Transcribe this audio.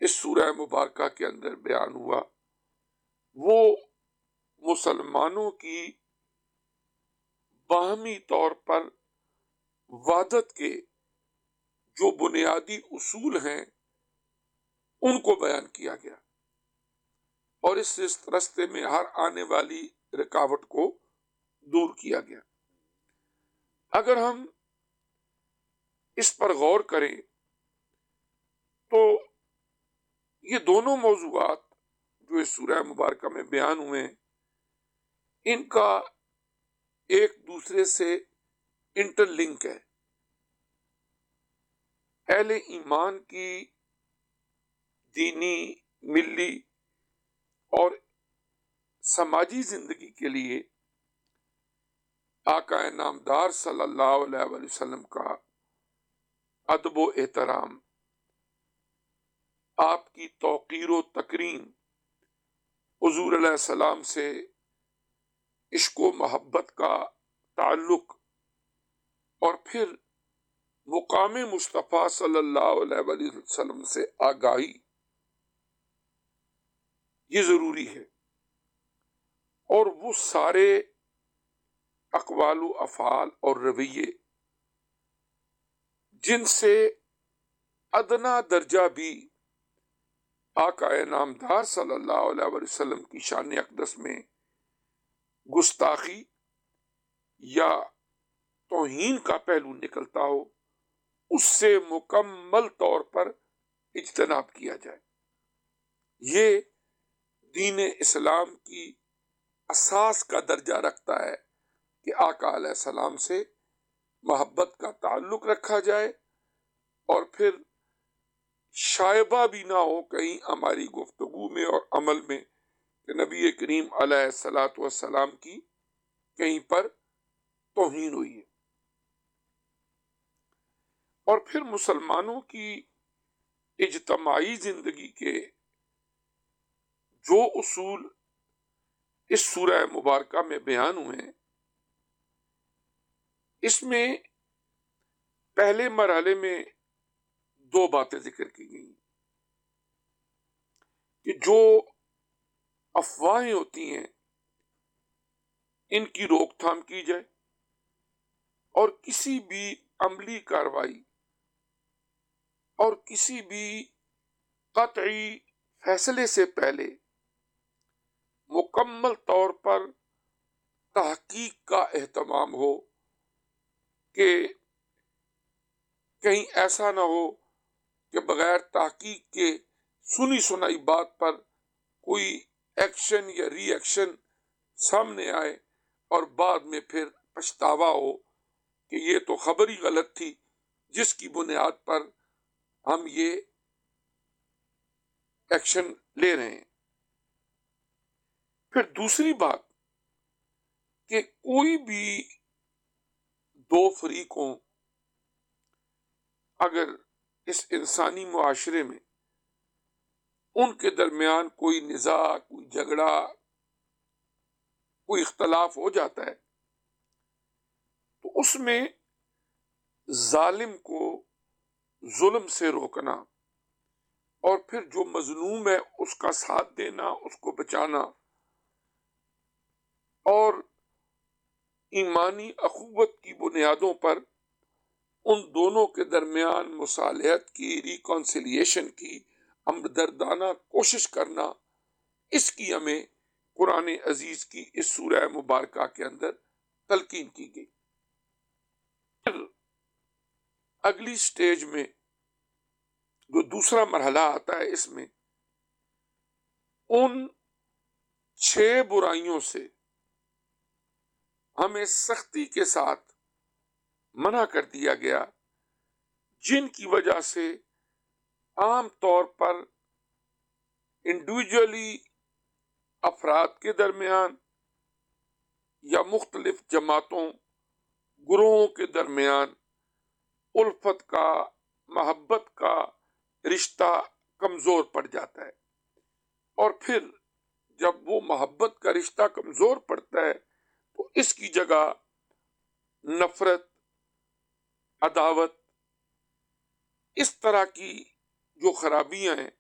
اس سورہ مبارکہ کے اندر بیان ہوا وہ مسلمانوں کی باہمی طور پر وحدت کے جو بنیادی اصول ہیں ان کو بیان کیا گیا، اور اس راستے میں ہر آنے والی رکاوٹ کو دور کیا گیا۔ اگر ہم اس پر غور کریں تو یہ دونوں موضوعات جو اس سورہ مبارکہ میں بیان ہوئے ہیں، ان کا ایک دوسرے سے انٹر لنک ہے۔ اہل ایمان کی دینی، ملی اور سماجی زندگی کے لیے آقا نامدار صلی اللہ علیہ وآلہ وسلم کا ادب و احترام، آپ کی توقیر و تکریم، حضور علیہ السلام سے عشق و محبت کا تعلق، اور پھر مقام مصطفیٰ صلی اللہ علیہ وآلہ وسلم سے آگاہی، یہ ضروری ہے۔ اور وہ سارے اقوال و افعال اور رویے جن سے ادنا درجہ بھی آقا نامدار صلی اللہ علیہ وآلہ وسلم کی شان اقدس میں گستاخی یا توہین کا پہلو نکلتا ہو، اس سے مکمل طور پر اجتناب کیا جائے۔ یہ دین اسلام کی اساس کا درجہ رکھتا ہے کہ آقا علیہ السلام سے محبت کا تعلق رکھا جائے، اور پھر شائبہ بھی نہ ہو کہیں ہماری گفتگو میں اور عمل میں کہ نبی کریم علیہ الصلاۃ والسلام کی کہیں پر توہین ہوئی ہے۔ اور پھر مسلمانوں کی اجتماعی زندگی کے جو اصول اس سورہ مبارکہ میں بیان ہوئے ہیں، اس میں پہلے مرحلے میں دو باتیں ذکر کی گئی کہ جو افواہیں ہوتی ہیں ان کی روک تھام کی جائے، اور کسی بھی عملی کارروائی اور کسی بھی قطعی فیصلے سے پہلے مکمل طور پر تحقیق کا اہتمام ہو، کہ کہیں ایسا نہ ہو کہ بغیر تحقیق کے سنی سنائی بات پر کوئی ایکشن یا ری ایکشن سامنے آئے اور بعد میں پھر پچھتاوا ہو کہ یہ تو خبر ہی غلط تھی جس کی بنیاد پر ہم یہ ایکشن لے رہے ہیں۔ پھر دوسری بات کہ کوئی بھی دو فریقوں اگر اس انسانی معاشرے میں ان کے درمیان کوئی نزاع، کوئی جھگڑا، کوئی اختلاف ہو جاتا ہے تو اس میں ظالم کو ظلم سے روکنا، اور پھر جو مظلوم ہے اس کا ساتھ دینا، اس کو بچانا، اور ایمانی اخوت کی بنیادوں پر ان دونوں کے درمیان مصالحت کی، ریکانسیلیشن کی ہمدردانہ کوشش کرنا، اس کی ہمیں قرآن عزیز کی اس سورہ مبارکہ کے اندر تلقین کی گئی۔ پھر اگلی سٹیج میں جو دوسرا مرحلہ آتا ہے، اس میں ان 6 برائیوں سے ہمیں سختی کے ساتھ منع کر دیا گیا، جن کی وجہ سے عام طور پر انڈیویجولی افراد کے درمیان یا مختلف جماعتوں، گروہوں کے درمیان الفت کا، محبت کا رشتہ کمزور پڑ جاتا ہے، اور پھر جب وہ محبت کا رشتہ کمزور پڑتا ہے تو اس کی جگہ نفرت، عداوت، اس طرح کی جو خرابیاں ہیں